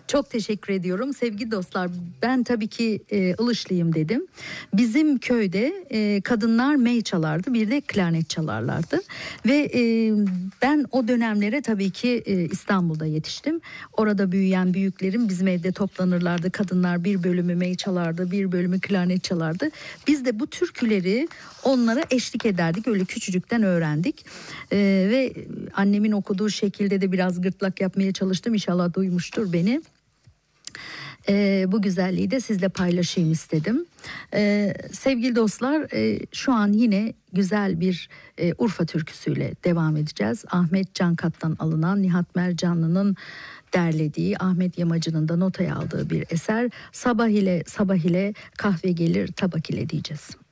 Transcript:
Çok teşekkür ediyorum sevgili dostlar. Ben tabii ki Ilışlıyım dedim. Bizim köyde kadınlar mey çalardı, bir de klarnet çalarlardı. Ve ben o dönemlere tabii ki İstanbul'da yetiştim. Orada büyüyen büyüklerim bizim evde toplanırlardı. Kadınlar bir bölümü mey çalardı, bir bölümü klarnet çalardı. Biz de bu türküleri onlara eşlik ederdik. Öyle küçücükten öğrendik. Ve annemin okuduğu şekilde de biraz gırtlak yapmaya çalıştım. İnşallah duymuştur beni. Bu güzelliği de sizle paylaşayım istedim. Sevgili dostlar, şu an yine güzel bir Urfa türküsüyle devam edeceğiz. Ahmet Cankat'tan alınan, Nihat Mercanlı'nın derlediği, Ahmet Yamacı'nın da notaya aldığı bir eser. Sabah ile sabah ile kahve gelir tabak ile diyeceğiz.